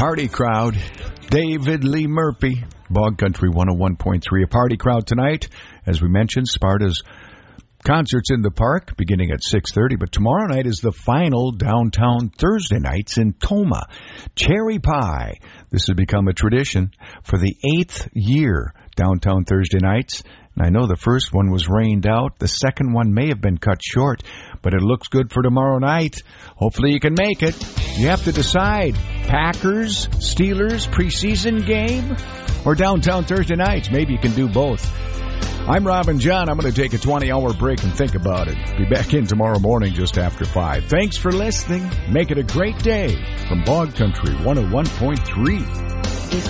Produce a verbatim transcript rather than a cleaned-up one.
Party Crowd, David Lee Murphy, Bog Country one oh one point three. A party crowd tonight. As we mentioned, Sparta's concerts in the park beginning at six thirty. But tomorrow night is the final downtown Thursday nights in Toma. Cherry Pie. This has become a tradition for the eighth year. Downtown Thursday nights. And I know the first one was rained out. The second one may have been cut short, but it looks good for tomorrow night. Hopefully you can make it. You have to decide. Packers, Steelers, preseason game, or downtown Thursday nights. Maybe you can do both. I'm Robin John. I'm going to take a twenty-hour break and think about it. Be back in tomorrow morning just after five. Thanks for listening. Make it a great day from Bog Country one oh one point three.